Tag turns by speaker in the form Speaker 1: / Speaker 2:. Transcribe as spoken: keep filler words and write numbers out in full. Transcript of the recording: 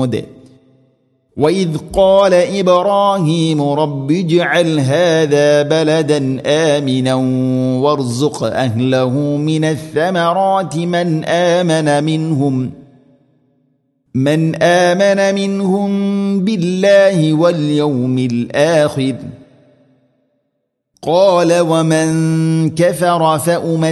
Speaker 1: وثمود وإذ قال إبراهيم رب اجعل هذا بلدا آمنا وارزق أهله من الثمرات من آمن منهم من آمن منهم بالله واليوم الآخر قال ومن كفر فأمتعه